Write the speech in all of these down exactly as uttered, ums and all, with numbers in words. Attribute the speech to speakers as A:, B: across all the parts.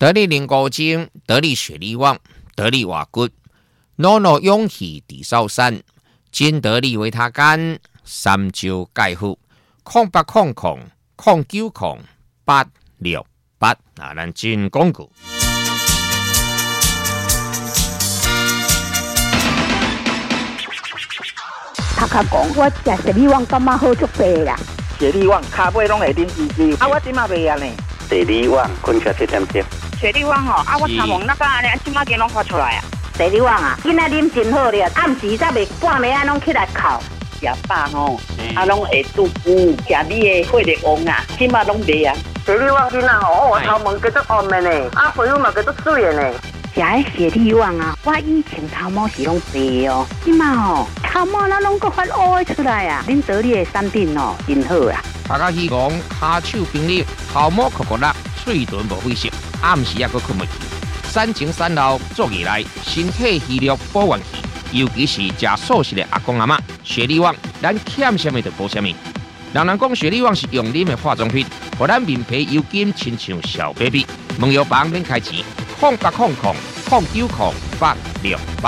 A: 得力零高精，得力雪力旺，得力瓦骨，诺诺勇气抵少山，金得力维他干，三焦钙护，空八空空，空九空，八六八啊，咱进广告。
B: 头壳讲，我食雪力旺感觉好足白啦。
C: 雪力旺骹尾拢会顶支支，啊，我即马袂啊呢。
D: 雪力旺困起七点钟。
C: 雪力旺吼，啊，我头毛那个安尼，即马间拢发出来啊。
B: 雪力旺啊，囡仔啉真好了，暗时才袂半暝啊拢起来哭。
C: 食饱吼，啊，拢会肚腹，食你的血力旺啊，即马拢袂啊。
E: 雪力旺囡仔吼，我头毛叫做红的呢，啊，皮肤嘛叫做水的呢。
B: 食的雪力旺啊，我以前头毛是拢白哦，即马吼头毛那拢个发乌的出来啊！恁得力的产品哦，真好啊！
A: 大家希望骹手冰力，头毛酷酷辣，嘴唇无灰色，暗时也阁困袂去。产前产后做起来，身体虚弱保元气，尤其是食素食的阿公阿嬷，雪力旺咱欠什么就补什么。人人讲雪力旺是用啉的化妆品，互咱面皮油金亲像小 baby。问药房免开钱。空八空空空九空八六八。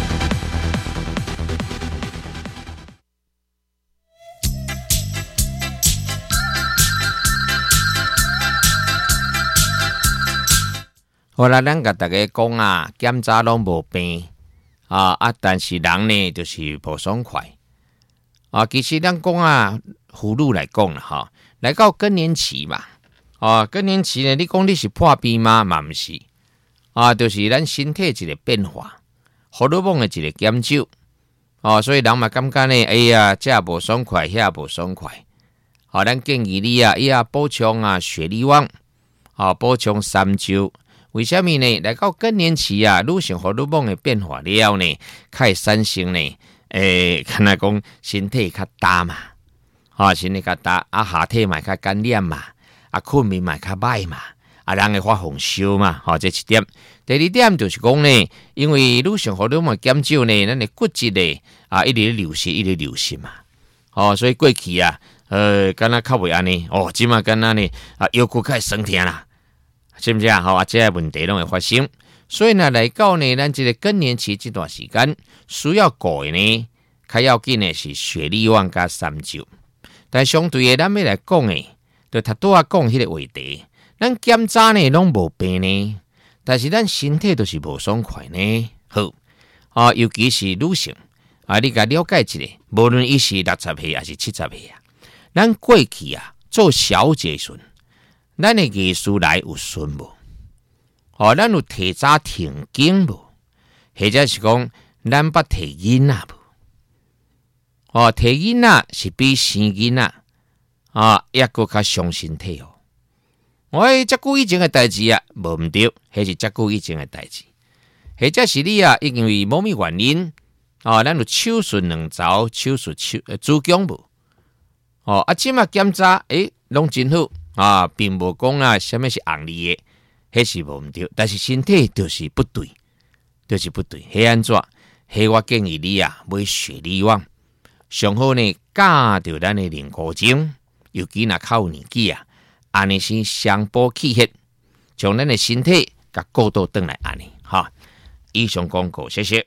A: 好啦，咱甲大家讲啊，检查拢无病啊啊，但是人呢就是无爽快啊。其实咱讲啊，妇女来讲啦，哈，来到更年期嘛，啊，更年期呢，你讲你是破病吗？嘛毋是。啊，就是咱身体一个变化，荷尔蒙的一个减少，哦，所以人嘛感觉呢，哎呀，这无爽快，遐无爽快，好、哦，咱建议你啊，伊啊补充啊雪力旺，啊补充三焦，为什么呢？来到更年期啊，女性荷尔蒙的变化了呢，开始产生呢，诶，看来讲身体较大嘛，啊、哦，身体较大，啊，下体嘛较干练嘛，啊，困眠嘛较歹嘛。啊，人会发红烧嘛，吼、哦，这一点。第二点就是讲呢，因为女性荷尔蒙减少呢，咱的骨质呢啊一直流失，一直流失嘛，哦，所以过去啊，呃，敢若较袂安尼，哦，即马敢若呢啊腰骨开始酸痛啦，是不是啊？好、哦、啊，这些问题拢会发生。所以呢，来到呢，咱这个更年期这段时间，需要顾的呢，较要紧的是雪力旺加三焦。但相对的，咱要来讲的，就他拄啊讲迄个话题。咱检查呢拢无病呢，但是咱身体都是无爽快呢。好啊，尤其是女性啊，你甲了解一下，无论伊是六十岁还是七十岁啊，咱过去啊做小姐时，咱的艺术来有顺无？哦，咱有提早停经无？或者是讲咱捌提囡仔无？哦，提囡仔是比生囡仔啊，抑阁较伤身体哦。喂，遮久以前的代志啊，无毋对，迄是遮久以前的代志。或者是你啊，因为某物原因，哦，咱有手术两槽，手术手子宫无，哦，啊，即马检查，诶，拢真好啊，并无讲啊，什么是红利的，迄是无毋对。但是身体就是不对，就是不对。迄安怎？迄我建议你啊，买雪力旺，上好呢，教着咱的零古精，尤其若较有年纪啊。安尼是相补气血，将咱的身体甲过渡转来安尼哈。以上广告，谢谢。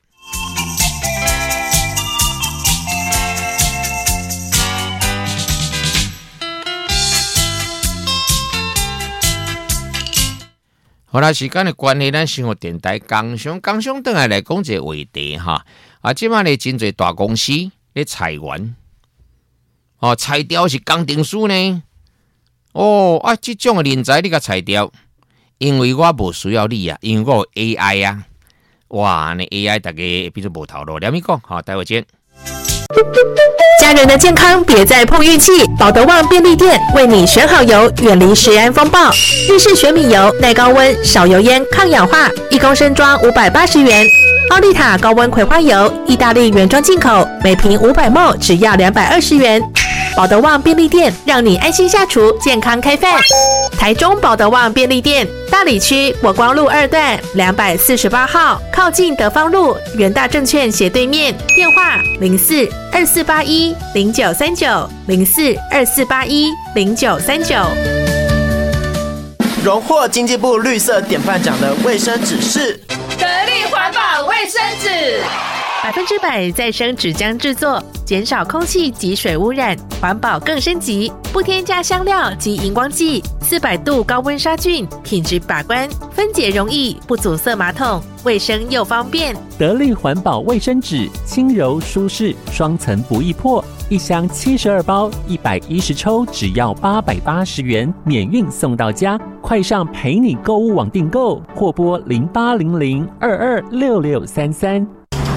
A: 好啦，时间的关系，咱生活电台工商工商转来来讲一个话题哈。啊，即马咧真侪大公司咧裁员，哦，裁掉是工程师呢。哦啊，这种的人才你甲裁掉，因为我无需要你啊，因为我有 A I 啊，哇，那 A I 大家比如无头路，两米讲，好，待会见。
F: 家人的健康别再碰运气，保德旺便利店为你选好油，远离食安风暴。日式玄米油耐高温、少油烟、抗氧化，一公升装五百八十元。奥利塔高温葵花油，意大利原装进口，每瓶五百毫升只要两百二十元。保德旺便利店让你安心下厨，健康开饭。台中保德旺便利店大里区国光路二段两百四十八号，靠近德芳路元大证券斜对面，电话零四二四八一零九三九零四二四八一零九三九。
G: 荣获经济部绿色典范奖的卫生纸是
H: 得力环保卫生纸，
F: 百分之百再生纸浆制作，减少空气及水污染，环保更升级，不添加香料及荧光剂，四百度高温杀菌，品质把关，分解容易，不阻塞马桶，卫生又方便。
I: 得力环保卫生纸，轻柔舒适，双层不易破，一箱七十二包，一百一十抽，只要八百八十元，免运送到家。快上陪你购物网订购，或拨零八零零二二六六三三。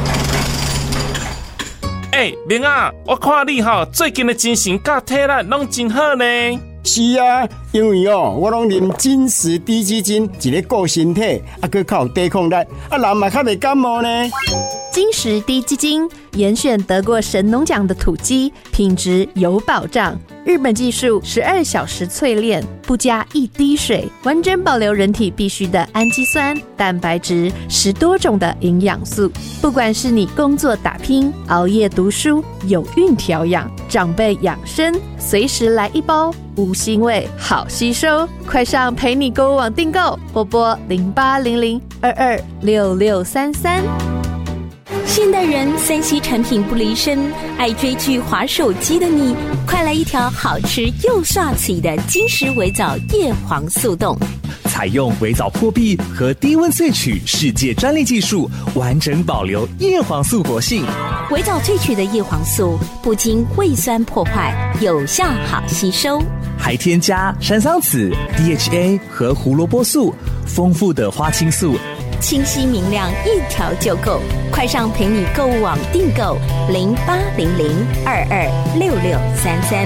J: 哎，明啊，我看你吼最近的精神甲体力拢真好呢。
K: 是啊，因为哦，我拢啉金石低基金，一个顾身体，啊，佮较有抵抗力，啊，人嘛较袂感冒呢。
L: 金石低基金严选得过神农奖的土鸡，品质有保障。日本技术十二小时淬炼，不加一滴水，完整保留人体必需的氨基酸、蛋白质，十多种的营养素。不管是你工作打拼、熬夜读书、有孕调养、长辈养生，随时来一包，无腥味，好吸收。快上陪你购物网订购，或拨零八零零二二六六三三。
M: 现代人三 C 产品不离身，爱追剧滑手机的你，快来一条好吃又刷嘴的金石微藻叶黄素冻。
N: 采用微藻破壁和低温萃取世界专利技术，完整保留叶黄素活性。
M: 微藻萃取的叶黄素不经胃酸破坏，有效好吸收，
N: 还添加山桑子、D H A 和胡萝卜素，丰富的花青素，
M: 清晰明亮，一条就够。快上陪你购物网订购零八零零二二六六三三。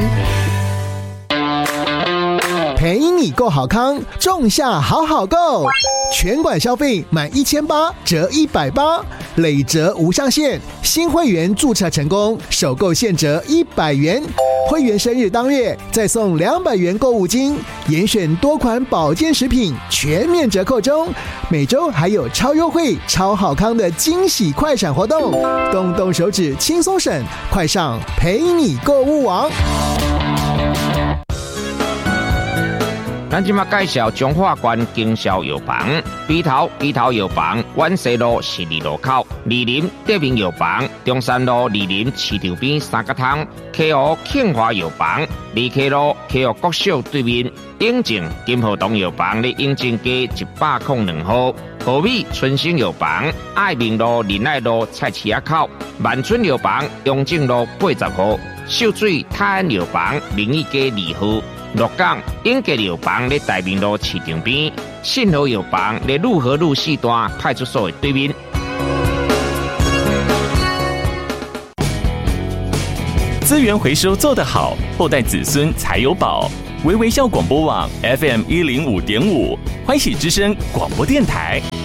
O: 陪你购好康，仲夏好好购，全馆消费满一千八折一百八，累折无上限。新会员注册成功，首购现折一百元。会员生日当月再送两百元购物金，严选多款保健食品全面折扣中。每周还有超优惠、超好康的惊喜快闪活动，动动手指轻松省，快上陪你购物网。
A: 咱今麦介绍中华关经销药房，鼻头鼻头药房，万西路十二路口，二林德明药房，中山路二林市场边三角汤，溪湖庆华药房，二溪路溪湖国小对面，永靖金河东药房咧永靖街一百零两号，和美春兴药房，爱民路仁爱路菜市仔口，万春药房永靖路八十号，秀水泰安药房明义街二号。鹿港永吉药房咧大明路市场边，信和药房咧路和路四段派出所的对面。
J: 资源回收做得好，后代子孙才有宝。微微笑广播网 F M 一零五点五，欢喜之声广播电台。